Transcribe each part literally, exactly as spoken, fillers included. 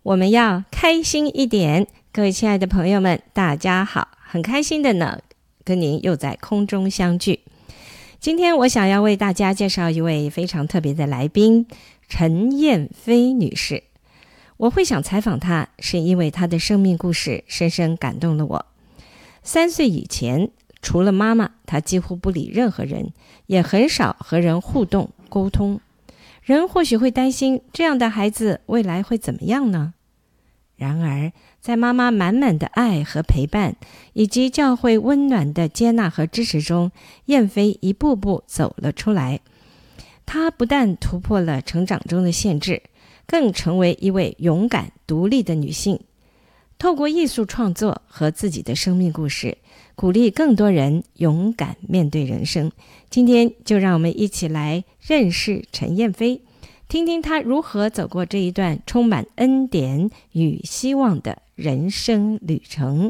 我们要开心一点。各位亲爱的朋友们，大家好，很开心的呢，跟您又在空中相聚。今天我想要为大家介绍一位非常特别的来宾，陈燕飞女士。我会想采访她，是因为她的生命故事深深感动了我。三岁以前，除了妈妈，她几乎不理任何人，也很少和人互动沟通。人或许会担心，这样的孩子未来会怎么样呢？然而，在妈妈满满的爱和陪伴，以及教会温暖的接纳和支持中，燕飞一步步走了出来。她不但突破了成长中的限制，更成为一位勇敢独立的女性。透过艺术创作和自己的生命故事，鼓励更多人勇敢面对人生。今天就让我们一起来认识陈燕飞，听听她如何走过这一段充满恩典与希望的人生旅程。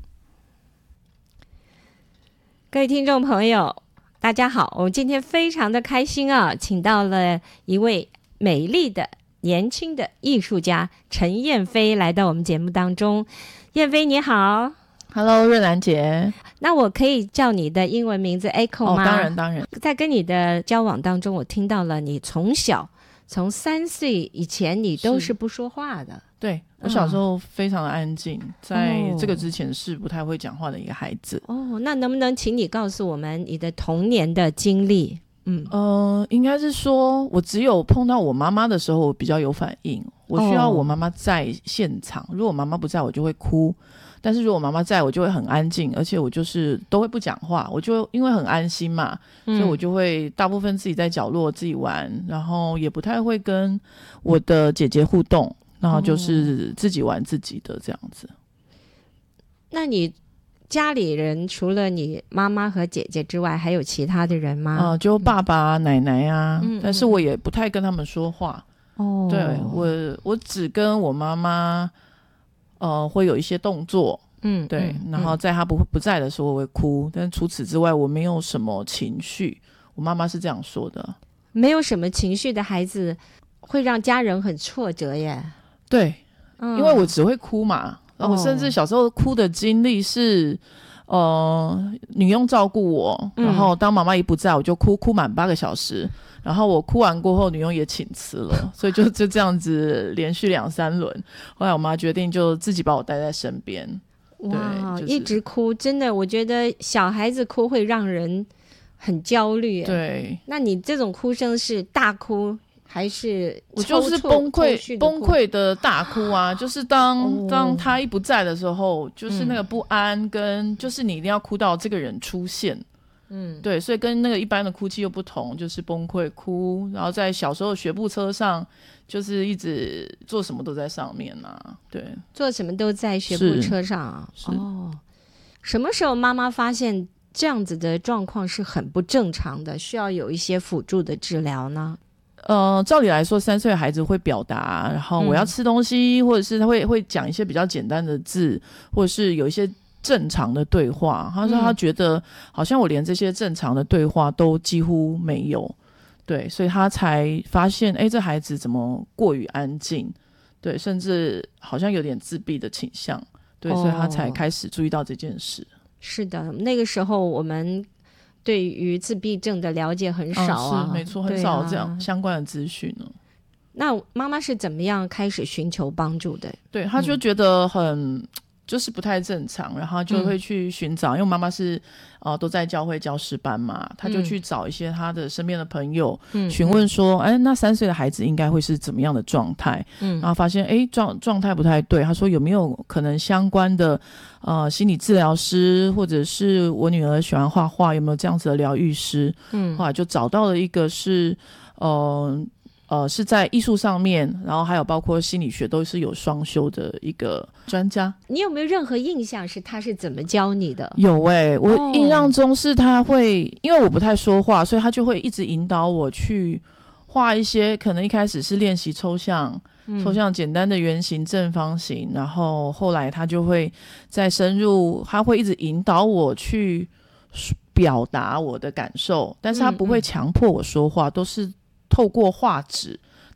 各位听众朋友，大家好，我们今天非常的开心啊，请到了一位美丽的年轻的艺术家陈燕飞来到我们节目当中。燕飞你好。 Hello， 瑞兰姐。 那我可以叫你的英文名字 Echo 吗？ 哦，当然当然。 在跟你的交往当中，我听到了你从小从三岁以前你都是不说话的。 对，我小时候非常的安静、嗯、在这个之前是不太会讲话的一个孩子。 哦，那能不能请你告诉我们你的童年的经历？嗯， 呃，应该是说我只有碰到我妈妈的时候我比较有反应，我需要我妈妈在现场、哦、如果妈妈不在我就会哭，但是如果妈妈在我就会很安静，而且我就是都会不讲话，我就因为很安心嘛、嗯、所以我就会大部分自己在角落自己玩，然后也不太会跟我的姐姐互动，然后就是自己玩自己的这样子、哦、 那你家里人除了你妈妈和姐姐之外还有其他的人吗？ 呃、就爸爸、啊嗯、奶奶啊、嗯、但是我也不太跟他们说话。哦，对，我我只跟我妈妈呃会有一些动作，嗯，对，嗯、然后在她不不在的时候我会哭，但除此之外我没有什么情绪。我妈妈是这样说的， 没有什么情绪的孩子会让家人很挫折耶。 对、嗯、因为我只会哭嘛，然后我甚至小时候哭的经历是呃女佣照顾我、嗯、然后当妈妈一不在我就哭哭满八个小时，然后我哭完过后女佣也请辞了，所以就就这样子连续两三轮，后来我妈决定就自己把我带在身边。 哇、 就是、 一直哭，真的我觉得小孩子哭会让人很焦虑。 对， 那你这种哭声是大哭还是我就是崩溃崩溃的大哭啊，就是当、哦、当他一不在的时候，就是那个不安跟、嗯、就是你一定要哭到这个人出现。嗯，对，所以跟那个一般的哭泣又不同，就是崩溃哭，然后在小时候学步车上就是一直做什么都在上面啊，对， 做什么都在学步车上啊。哦，什么时候妈妈发现这样子的状况是很不正常的，需要有一些辅助的治疗呢？ 呃，照理来说三岁的孩子会表达，然后我要吃东西、嗯、或者是他会会讲一些比较简单的字，或者是有一些正常的对话。他说他觉得好像我连这些正常的对话都几乎没有，对，所以他才发现哎，这孩子怎么过于安静，对，甚至好像有点自闭的倾向，对、哦、所以他才开始注意到这件事。 是的，那个时候我们对于自闭症的了解很少啊， 哦、是没错，很少这样、啊、相关的资讯呢。 那妈妈是怎么样开始寻求帮助的？ 对，他就觉得很、嗯、就是不太正常，然后就会去寻找、嗯、因为妈妈是呃都在教会教师班嘛，他就去找一些他的身边的朋友询、嗯、问说哎，那三岁的孩子应该会是怎么样的状态、嗯、然后发现哎状状态不太对，他说有没有可能相关的呃心理治疗师，或者是我女儿喜欢画画，有没有这样子的疗愈师。嗯，后来就找到了一个是呃呃，是在艺术上面，然后还有包括心理学都是有双修的一个专家。 你有没有任何印象是他是怎么教你的？ 有欸，我印象中是他会、哦、因为我不太说话，所以他就会一直引导我去画一些，可能一开始是练习抽象、嗯、抽象简单的圆形正方形，然后后来他就会再深入，他会一直引导我去表达我的感受，但是他不会强迫我说话、嗯嗯、都是透过画纸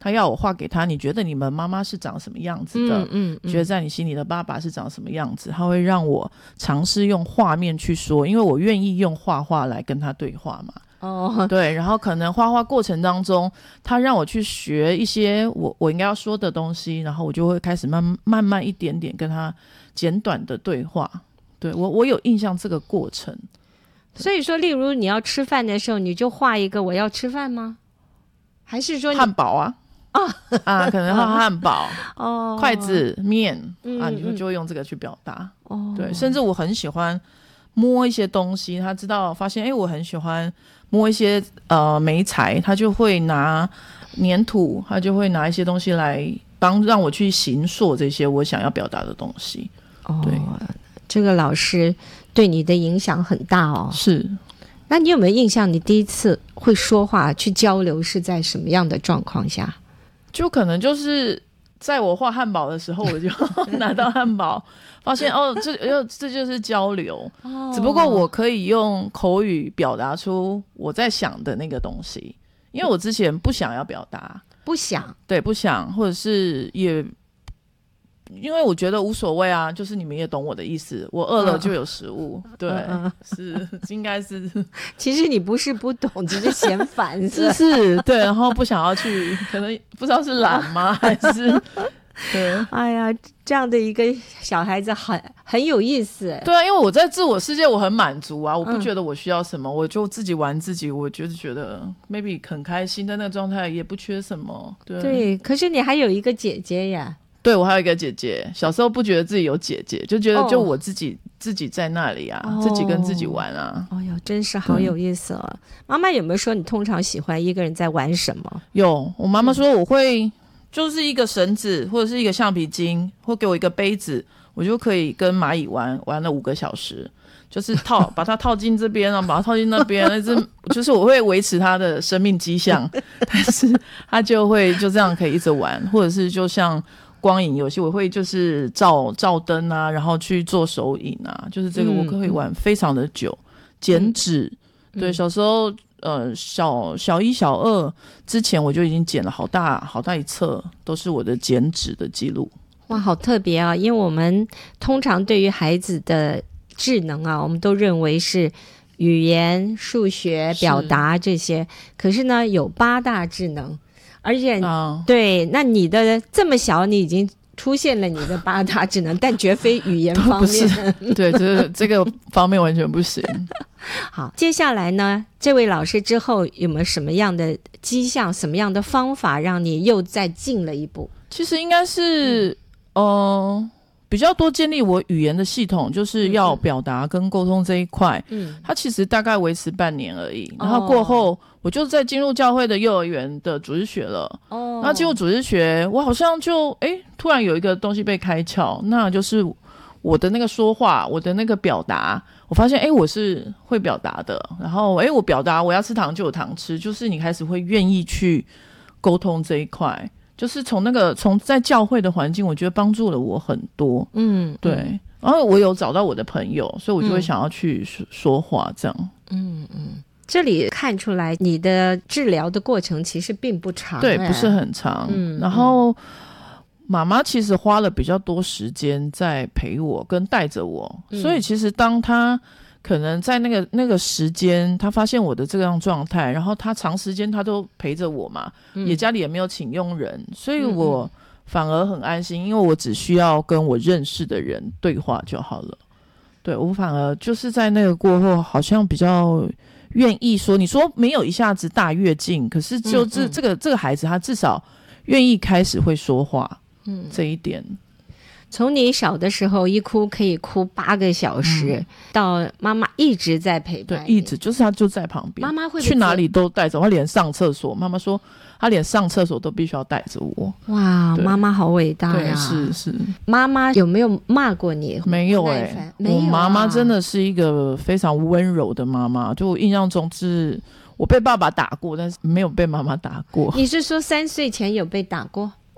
他要我画给他，你觉得你们妈妈是长什么样子的？嗯嗯嗯，觉得在你心里的爸爸是长什么样子？他会让我尝试用画面去说，因为我愿意用画画来跟他对话嘛。哦，对，然后可能画画过程当中，他让我去学一些我我应该要说的东西，然后我就会开始慢慢慢一点点跟他简短的对话。对，我我有印象这个过程。 所以说，例如你要吃饭的时候，你就画一个我要吃饭吗？还是说汉堡啊？啊啊，可能画汉堡哦，筷子面、嗯、啊，你就会用这个去表达。哦，对，甚至我很喜欢摸一些东西，他知道发现哎，我很喜欢摸一些呃媒材，他就会拿粘土，他就会拿一些东西来帮让我去形塑这些我想要表达的东西。哦，对， 这个老师对你的影响很大哦。 是。 那你有没有印象，你第一次会说话去交流是在什么样的状况下？ 就可能就是在我画汉堡的时候，我就拿到汉堡发现哦，这这就是交流、哦、只不过我可以用口语表达出我在想的那个东西，因为我之前不想要表达， 不想，对， 不想，或者是也因为我觉得无所谓啊，就是你们也懂我的意思，我饿了就有食物、嗯、对、嗯、是应该是其实你不是不懂，只是嫌烦是是，对，然后不想要去可能不知道是懒吗还是对， 哎呀，这样的一个小孩子很很有意思。 对啊，因为我在自我世界我很满足啊，我不觉得我需要什么、嗯、我就自己玩自己，我就是觉得 maybe 很开心在那个状态，也不缺什么。 对, 对，可是你还有一个姐姐呀。 对，我还有一个姐姐，小时候不觉得自己有姐姐，就觉得就我自己、哦、自己在那里啊、哦、自己跟自己玩啊。 哦哟，真是好有意思哦。妈妈有没有说你通常喜欢一个人在玩什么？ 有，我妈妈说我会就是一个绳子或者是一个橡皮筋，或给我一个杯子，我就可以跟蚂蚁玩玩了五个小时，就是套把它套进这边，然后把它套进那边，那是就是我会维持它的生命迹象，但是它就会就这样可以一直玩，或者是就像光影游戏，我会就是照照灯啊，然后去做手影啊，就是这个我可以玩非常的久。嗯、剪纸、嗯，对，小时候呃小小一小二之前我就已经剪了好大好大一册，都是我的剪纸的记录。 哇，好特别啊！因为我们通常对于孩子的智能啊，我们都认为是语言、数学、表达这些，可是呢，有八大智能。而且、哦、对，那你的这么小你已经出现了你的八大智能但绝非语言方面对，这这个方面完全不行。 好，接下来呢，这位老师之后有没有什么样的迹象，什么样的方法让你又再进了一步？ 其实应该是嗯、呃比较多建立我语言的系统，就是要表达跟沟通这一块、嗯、它其实大概维持半年而已，然后过后我就在进入教会的幼儿园的主日学了。哦，那进入主日学我好像就哎突然有一个东西被开窍，那就是我的那个说话，我的那个表达，我发现哎我是会表达的，然后哎我表达我要吃糖就有糖吃，就是你开始会愿意去沟通这一块，就是从那个从在教会的环境，我觉得帮助了我很多。嗯，对。嗯、然后我有找到我的朋友，所以我就会想要去说话这样。 嗯嗯，这里看出来你的治疗的过程其实并不长， 对，不是很长。嗯，然后妈妈其实花了比较多时间在陪我跟带着我、嗯，所以其实当她可能在那个那个时间他发现我的这样状态，然后他长时间他都陪着我嘛、嗯、也家里也没有请佣人，所以我反而很安心，因为我只需要跟我认识的人对话就好了。对，我反而就是在那个过后好像比较愿意说，你说没有一下子大跃进，可是就这、嗯嗯、这个这个孩子他至少愿意开始会说话，嗯，这一点。 从你小的时候一哭可以哭八个小时、嗯、到妈妈一直在陪伴， 对，一直就是她就在旁边， 妈妈会去哪里都带着我，她连上厕所妈妈说她连上厕所都必须要带着我。 哇，妈妈好伟大呀！ 对，是是。 妈妈有没有骂过你？ 没有哎、欸，我妈妈真的是一个非常温柔的妈妈，就我印象中是我被爸爸打过，但是没有被妈妈打过。 你是说三岁前有被打过？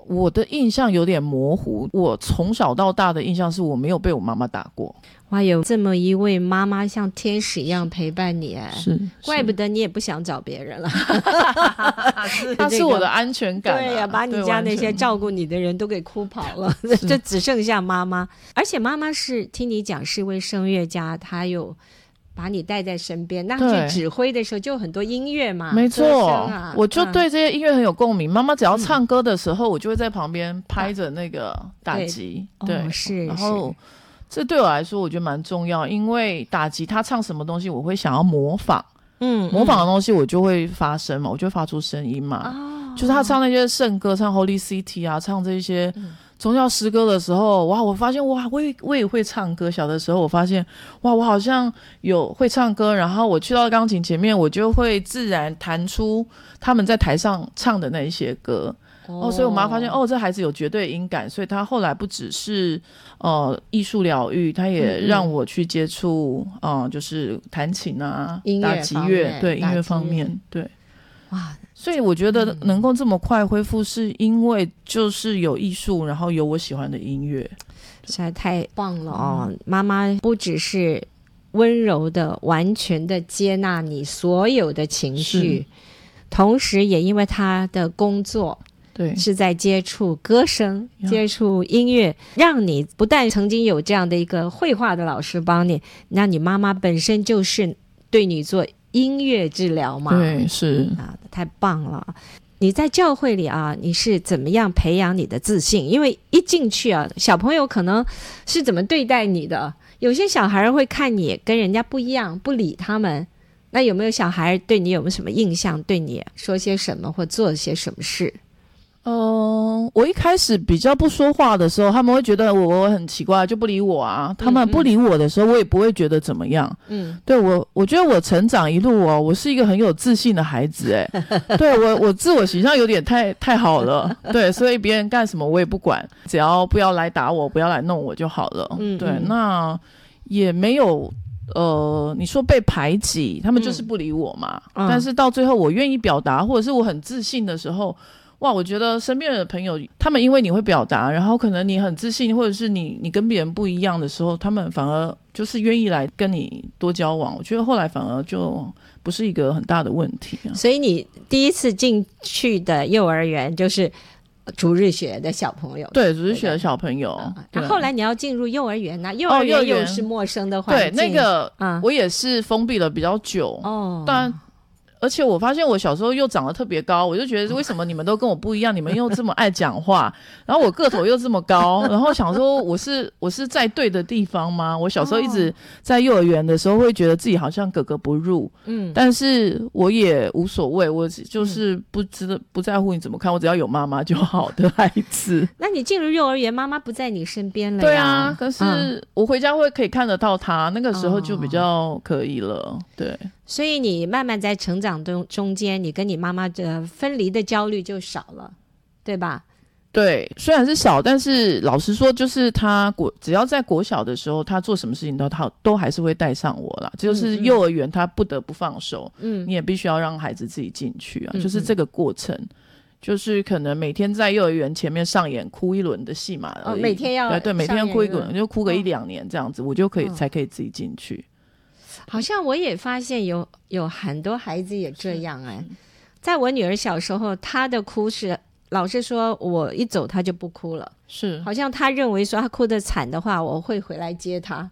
我的印象有点模糊，我从小到大的印象是我没有被我妈妈打过。 哇，有这么一位妈妈像天使一样陪伴你，哎， 是， 怪不得你也不想找别人了。 他是我的安全感、啊、 对呀、啊，把你家那些照顾你的人都给哭跑了，就只剩下妈妈。而且妈妈是听你讲是一位声乐家，她有把你带在身边，那去指挥的时候就有很多音乐嘛， 没错、 啊、 我就对这些音乐很有共鸣、嗯、妈妈只要唱歌的时候、嗯、我就会在旁边拍着那个打击、啊、对, 对、哦、是，然后这对我来说我觉得蛮重要，因为打击他唱什么东西我会想要模仿，嗯，模仿的东西我就会发声嘛，我就会发出声音嘛、哦、就是他唱那些圣歌，唱 Holy City 啊，唱这些宗教诗歌的时候，哇，我发现哇，我也我也会唱歌。小的时候我发现哇，我好像有会唱歌，然后我去到钢琴前面，我就会自然弹出他们在台上唱的那一些歌。哦，所以我妈发现哦，这孩子有绝对音感，所以他后来不只是呃艺术疗愈，他也让我去接触嗯、呃，就是弹琴啊、打击乐，对音乐方面，对，哇。所以我觉得能够这么快恢复，是因为就是有艺术，然后有我喜欢的音乐， 实在太棒了哦！嗯、妈妈不只是温柔的、完全的接纳你所有的情绪，同时也因为她的工作。对，是在接触歌声、接触音乐，让你不但曾经有这样的一个绘画的老师帮你，那你妈妈本身就是对你做音乐治疗嘛？ 对，是啊，太棒了！你在教会里啊，你是怎么样培养你的自信？因为一进去啊，小朋友可能是怎么对待你的？有些小孩会看你跟人家不一样，不理他们。那有没有小孩对你有没有什么印象？对你说些什么或做些什么事？ 嗯、呃，我一开始比较不说话的时候，他们会觉得我我很奇怪，就不理我啊。他们不理我的时候，我也不会觉得怎么样。嗯，对我，我觉得我成长一路哦，我是一个很有自信的孩子，哎，对我，我自我形象有点太太好了，对，所以别人干什么我也不管，只要不要来打我，不要来弄我就好了。嗯，对，那也没有。呃，你说被排挤，他们就是不理我嘛。嗯、但是到最后，我愿意表达，或者是我很自信的时候。哇，我觉得身边的朋友，他们因为你会表达，然后可能你很自信，或者是你你跟别人不一样的时候，他们反而就是愿意来跟你多交往。我觉得后来反而就不是一个很大的问题、啊。 所以你第一次进去的幼儿园就是主日学的小朋友， 对，主日学的小朋友。 然后后来你要进入幼儿园呢、啊，幼儿园又是陌生的环境， 哦、对，那个、嗯、我也是封闭了比较久哦，但。而且我发现我小时候又长得特别高，我就觉得为什么你们都跟我不一样，你们又这么爱讲话，然后我个头又这么高，然后想说我是我是在对的地方吗？我小时候一直在幼儿园的时候会觉得自己好像格格不入，嗯，但是我也无所谓，我就是不知道不在乎你怎么看，我只要有妈妈就好的孩子。 那你进入幼儿园，妈妈不在你身边了呀？ 对啊，可是我回家会可以看得到她，那个时候就比较可以了，哦、对。 所以你慢慢在成长中中间，你跟你妈妈的分离的焦虑就少了，对吧？ 对，虽然是少，但是老实说，就是他国只要在国小的时候，他做什么事情都他都还是会带上我啦。就是幼儿园他不得不放手，嗯，你也必须要让孩子自己进去啊，嗯、就是这个过程。就是可能每天在幼儿园前面上演哭一轮的戏码而已， 哦、每天要对对，每天要哭一轮，就哭个一两年这样子，哦、我就可以、哦、才可以自己进去。 好像我也发现有有很多孩子也这样哎，在我女儿小时候，她的哭是老师说我一走她就不哭了，是好像她认为说她哭得惨的话，我会回来接她。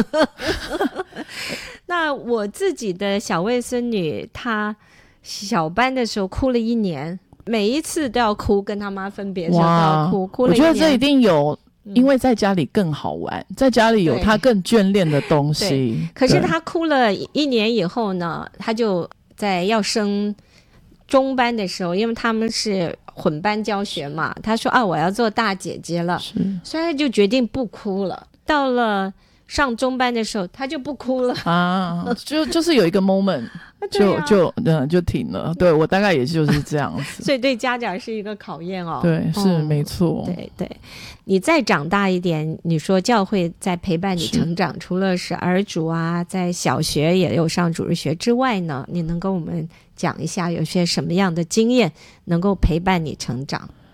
那我自己的小外孙女，她小班的时候哭了一年，每一次都要哭，跟她妈分别的时候都要哭，哭了一年。 我觉得这一定有。因为在家里更好玩，在家里有他更眷恋的东西。 可是他哭了一年以后呢，他就在要升中班的时候，因为他们是混班教学嘛，他说啊，我要做大姐姐了，所以他就决定不哭了。到了上中班的时候，他就不哭了啊，就就是有一个 moment 就、啊、就嗯就停了。对，我大概也就是这样子。 所以对家长是一个考验哦。 对，是、哦、没错。 对对，你再长大一点，你说教会在陪伴你成长，除了是儿主啊，在小学也有上主日学之外呢，你能跟我们讲一下有些什么样的经验能够陪伴你成长？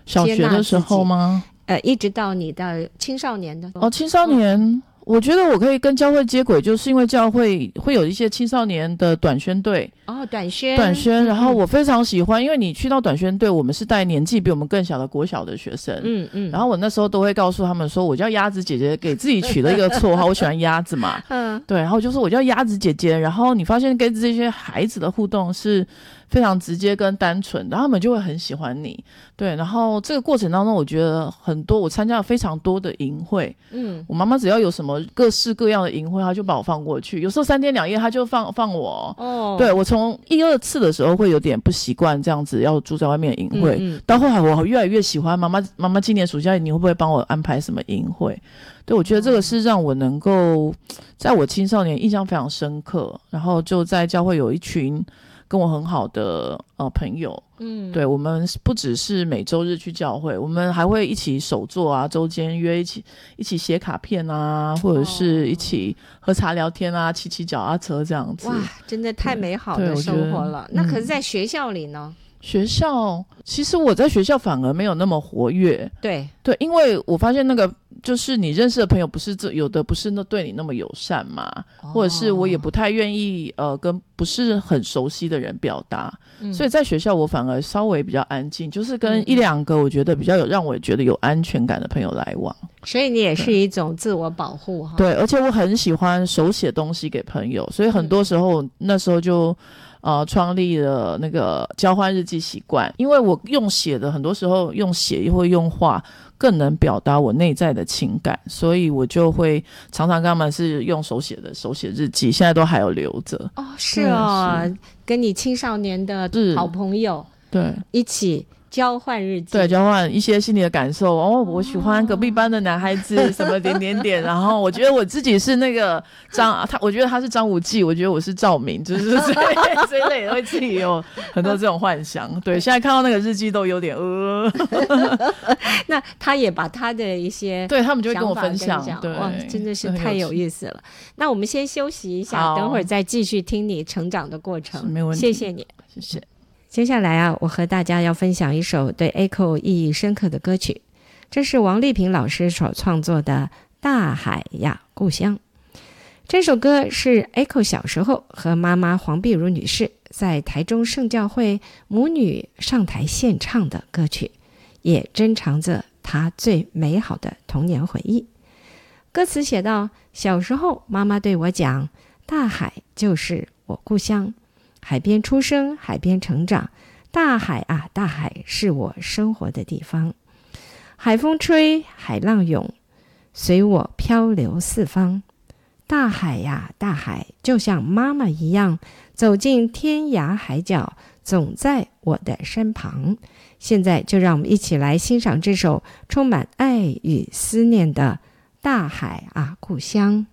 小学的时候吗？ 呃，一直到你的青少年的哦，青少年。嗯，我觉得我可以跟教会接轨，就是因为教会会有一些青少年的短宣队哦，短宣短宣，然后我非常喜欢，因为你去到短宣队，我们是带年纪比我们更小的国小的学生，嗯嗯，然后我那时候都会告诉他们说，我叫鸭子姐姐，给自己取了一个绰号，我喜欢鸭子嘛，嗯，对，然后就说我叫鸭子姐姐，然后你发现跟这些孩子的互动是非常直接跟单纯，然后他们就会很喜欢你，对，然后这个过程当中，我觉得很多我参加了非常多的营会，嗯，我妈妈只要有什么各式各样的营会，她就把我放过去，有时候三天两夜她就放放我，哦，对，我从一二次的时候会有点不习惯这样子要住在外面的营会，嗯嗯，到后来我越来越喜欢妈妈。妈妈今年暑假你会不会帮我安排什么营会？对，我觉得这个是让我能够在我青少年印象非常深刻，然后就在教会有一群跟我很好的呃朋友，嗯，对，我们不只是每周日去教会，我们还会一起手作啊，周间约一起一起写卡片啊，或者是一起喝茶聊天啊，骑骑脚踏车这样子。 哇，真的太美好的生活了。那可是在学校里呢？ 学校其实我在学校反而没有那么活跃， 对对，因为我发现那个就是你认识的朋友不是这有的不是那对你那么友善嘛，哦，或者是我也不太愿意呃跟不是很熟悉的人表达，嗯，所以在学校我反而稍微比较安静，就是跟一两个我觉得比较有让我觉得有安全感的朋友来往。 所以你也是一种自我保护哈。 对，而且我很喜欢手写东西给朋友，所以很多时候，嗯，那时候就呃，创立了那个交换日记习惯，因为我用写的很多时候用写或用画更能表达我内在的情感，所以我就会常常跟他们是用手写的手写日记，现在都还有留着。 哦，是哦，是跟你青少年的好朋友对一起交换日记， 对，交换一些心里的感受。哦，我喜欢隔壁班的男孩子，什么点点点。然后我觉得我自己是那个张，他我觉得他是张无忌，我觉得我是赵敏，就是这这一类的，会自己有很多这种幻想。对，现在看到那个日记都有点呃。 那他也把他的一些对他们就会跟我分享，对， 哇，真的是太有意思了。那我们先休息一下，等会儿再继续听你成长的过程。 没问题， 谢谢你， 谢谢。 接下来啊，我和大家要分享一首对 Echo 意义深刻的歌曲，这是王丽萍老师所创作的《大海呀故乡》。这首歌是 Echo 小时候和妈妈黄碧如女士在台中圣教会母女上台献唱的歌曲，也珍藏着她最美好的童年回忆。歌词写道，小时候妈妈对我讲，大海就是我故乡，海边出生，海边成长，大海啊，大海是我生活的地方。海风吹，海浪涌，随我漂流四方。大海呀，大海就像妈妈一样，走进天涯海角，总在我的身旁。现在就让我们一起来欣赏这首充满爱与思念的《大海啊，故乡》。